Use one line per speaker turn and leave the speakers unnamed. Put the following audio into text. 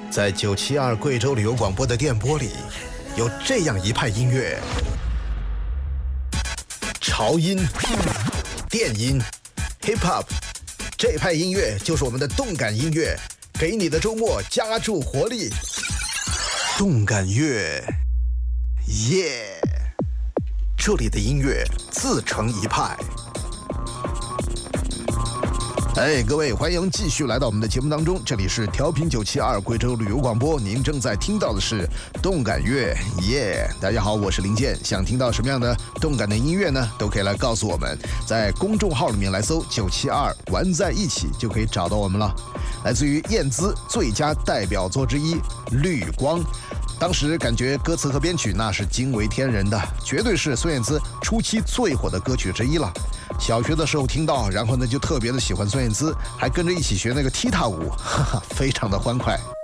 在972贵州旅游广播的电波里，有这样一派音乐：潮音、电音、hip hop， 这派音乐就是我们的动感音乐，给你的周末加注活力。动感乐，耶！这里的音乐自成一派。各位，欢迎继续来到我们的节目当中，这里是调频972贵州旅游广播，您正在听到的是动感乐，耶！大家好，我是林健，想听到什么样的动感的音乐呢？都可以来告诉我们，在公众号里面来搜972玩在一起就可以找到我们了。来自于燕姿最佳代表作之一《绿光》，当时感觉歌词和编曲那是惊为天人的，绝对是孙燕姿初期最火的歌曲之一了。小学的时候听到，然后呢就特别的喜欢孙燕姿，还跟着一起学那个踢踏舞，哈哈，非常的欢快。